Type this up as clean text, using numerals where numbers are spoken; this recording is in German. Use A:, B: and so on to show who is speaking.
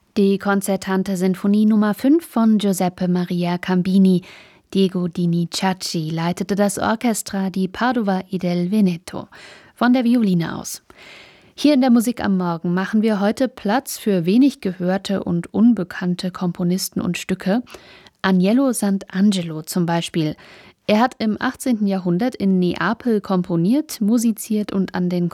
A: Die konzertante Sinfonie Nummer 5 von Giuseppe Maria Cambini. Diego Dinizacci leitete das Orchestra di Padova e del Veneto von der Violine aus. Hier in der Musik am Morgen machen wir heute Platz für wenig gehörte und unbekannte Komponisten und Stücke. Agnello Sant'Angelo zum Beispiel. Er hat im 18. Jahrhundert in Neapel komponiert, musiziert und an den